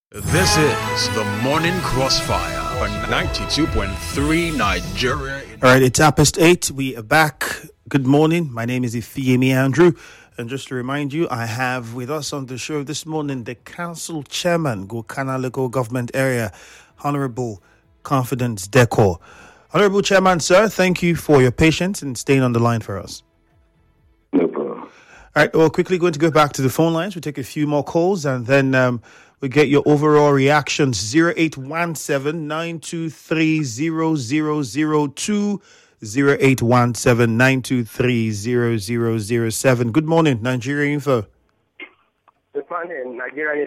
This is the Morning Crossfire on 92.3 Nigeria. All right, it's 8:30. We are back. Good morning. My name is Ifeemi Andrew. And just to remind you, I have with us on the show this morning the Council Chairman, Gokana Local Government Area, Honorable Confidence Decor. Honorable Chairman, sir, thank you for your patience and staying on the line for us. No problem. All right, well, quickly going to go back to the phone lines. We'll take a few more calls and then we'll get your overall reactions. 0817-923-0002, 0817-923-0007. Good morning, Nigeria Info. Good morning, Nigeria